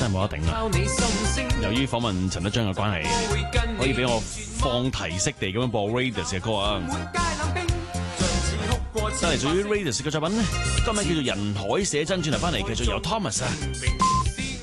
真係冇得頂啊！由於訪問陳德章嘅關係，可以俾我放題式地咁樣播 Raidas 嘅歌啊！帶嚟屬於 Raidas 嘅作品咧，今日叫做《人海寫真》，轉頭翻嚟繼續由 Thomas 啊。